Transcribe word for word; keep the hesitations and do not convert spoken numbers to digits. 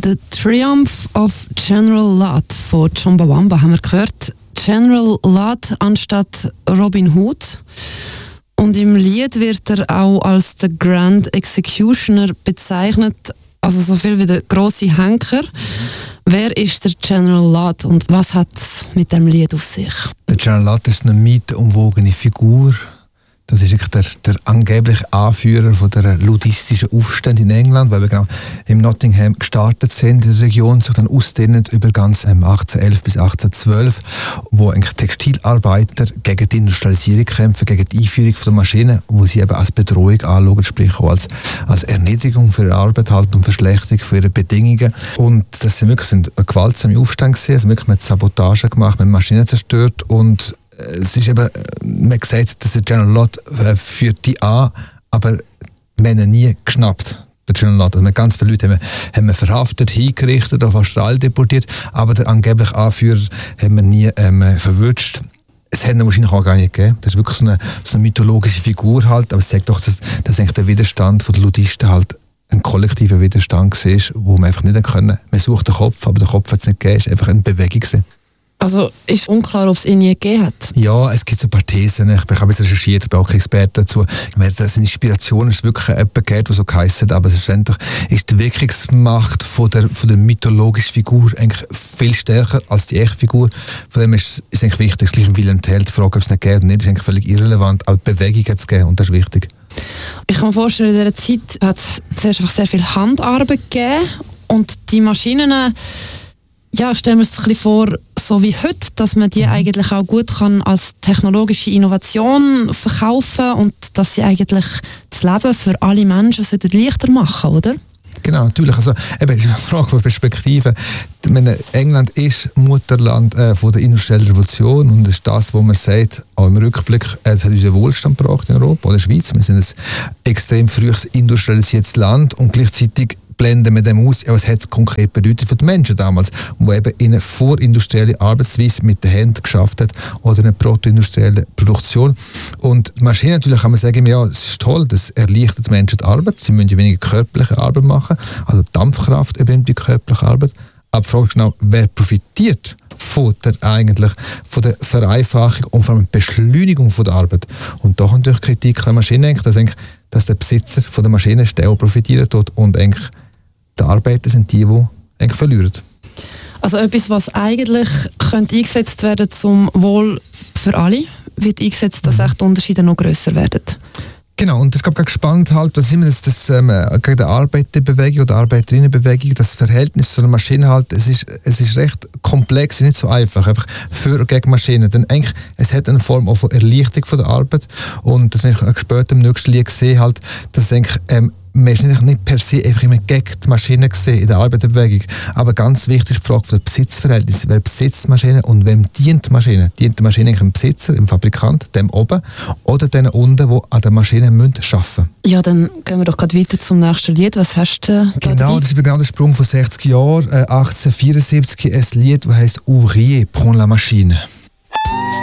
The Triumph of General Lott von Chumbawamba haben wir gehört. General Lott anstatt Robin Hood. Und im Lied wird er auch als der Grand Executioner bezeichnet, also so viel wie der grosse Henker. Mhm. Wer ist der General Lott und was hat es mit dem Lied auf sich? Der General Lott ist eine mythenumwogene Figur. Das ist der, der angebliche Anführer von der ludistischen Aufstände in England, weil wir genau im Nottingham gestartet sind, in der Region, sich dann ausdehnt über ganz achtzehnhundertelf bis achtzehnhundertzwölf, wo eigentlich Textilarbeiter gegen die Industrialisierung kämpfen, gegen die Einführung von der Maschinen, wo sie eben als Bedrohung anschauen, sprich auch als, als Erniedrigung für ihre Arbeit halt und Verschlechterung für ihre Bedingungen. Und das sind wirklich sind eine gewaltsame Aufstände gewesen, also wirklich mit Sabotage gemacht, mit Maschinen zerstört und es ist eben, man sagt, dass der General Lott äh, führt die an, aber wir haben ihn nie geschnappt, der General Lott. Also ganz viele Leute haben wir, haben wir verhaftet, hingerichtet, auf Australien deportiert, aber der angebliche Anführer haben wir nie ähm, verwünscht. Es hätte ihn wahrscheinlich auch gar nicht gegeben. Das ist wirklich so eine, so eine mythologische Figur halt, aber es sagt doch, dass, dass eigentlich der Widerstand der Ludisten halt ein kollektiver Widerstand war, wo man einfach nicht können. Man sucht den Kopf, aber der Kopf hat es nicht gegeben, es war einfach eine Bewegung gewesen. Also ist unklar, ob es ihn je gegeben hat? Ja, es gibt so ein paar Thesen. Ich habe ein bisschen recherchiert, ich bin auch kein Experte dazu. Das Inspiration ist wirklich jemand gegeben, der so geheissen hat, aber schlussendlich ist die Wirkungsmacht von der, von der mythologischen Figur eigentlich viel stärker als die echte Figur. Von dem ist es eigentlich wichtig, gleich im Wilhelm Tell, die Frage, ob es nicht geht oder nicht, ist eigentlich völlig irrelevant, aber die Bewegung hat es gegeben und das ist wichtig. Ich kann mir vorstellen, in dieser Zeit hat es zuerst einfach sehr viel Handarbeit gegeben und die Maschinen, ja, ich stelle mir es ein bisschen vor, so wie heute, dass man die eigentlich auch gut kann als technologische Innovation verkaufen und dass sie eigentlich das Leben für alle Menschen leichter machen, oder? Genau, natürlich. Also, eben, es ist eine Frage von Perspektive. Ich meine, England ist Mutterland äh, von der industriellen Revolution und das ist das, wo man sagt, auch im Rückblick, äh, es hat unseren Wohlstand gebracht in Europa oder in der Schweiz. Wir sind ein extrem frühes industrialisiertes Land und gleichzeitig blenden wir dem aus, ja, was hat es konkret bedeutet für die Menschen damals, die eben in einer vorindustriellen Arbeitsweise mit den Händen geschafft hat oder eine protoindustrielle Produktion. Und Maschinen natürlich kann man sagen, ja, es ist toll, das erleichtert Menschen die Arbeit, sie müssen ja weniger körperliche Arbeit machen, also Dampfkraft übernimmt die körperliche Arbeit. Aber die Frage ist genau, wer profitiert von der, eigentlich, von der Vereinfachung und vor allem Beschleunigung von der Arbeit? Und da kommt durch Kritik an der Maschine, dass, dass der Besitzer von der Maschine ist der, der profitiert hat und eigentlich die Arbeiter sind die, die eigentlich verlieren. Also etwas, was eigentlich könnte eingesetzt werden zum Wohl für alle, wird eingesetzt, dass echt die Unterschiede noch grösser werden. Genau, und das ist glaube ich spannend halt, das ist immer das, das ähm, die Arbeiterbewegung oder Arbeiterinnenbewegung, das Verhältnis zu einer Maschine halt, es ist, es ist recht komplex, nicht so einfach, einfach für und gegen Maschinen, denn eigentlich, es hat eine Form auch von Erleichterung von der Arbeit und das habe ich später im nächsten Lied gesehen halt, dass eigentlich, ähm, man ist nicht per se einfach immer gegen die Maschine gesehen in der Arbeiterbewegung. Aber ganz wichtig ist die Frage von der Besitzverhältnis. Wer besitzt die Maschine und wem dient die Maschine? Dient die Maschine dem Besitzer, dem Fabrikant, dem oben oder den unten, die an der Maschine arbeiten müssen? Ja, dann gehen wir doch gerade weiter zum nächsten Lied. Was hast du da Genau, dabei? das ist genau der Sprung von sechzig Jahren, äh, achtzehnhundertvierundsiebzig, ein Lied, das heisst «Ouvrier, prends la machine».